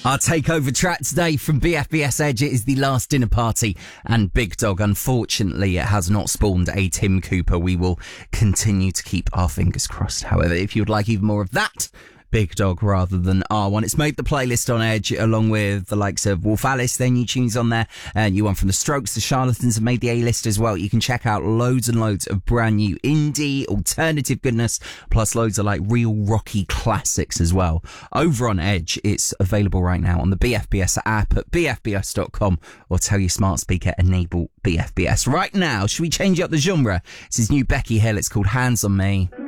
Our takeover track today from BFBS Edge, it is The Last Dinner Party, and Big Dog, unfortunately, it has not spawned a Tim Cooper. We will continue to keep our fingers crossed. However, if you would like even more of that, Big Dog rather than R1. It's made the playlist on Edge along with the likes of Wolf Alice, their new tunes on there, and you one from The Strokes. The Charlatans have made the A-list as well. You can check out loads and loads of brand new indie, alternative goodness, plus loads of like real rocky classics as well. Over on Edge, it's available right now on the BFBS app at bfbs.com, or tell your smart speaker enable BFBS. Right now, should we change up the genre? This is new Becky Hill. It's called Hands on Me.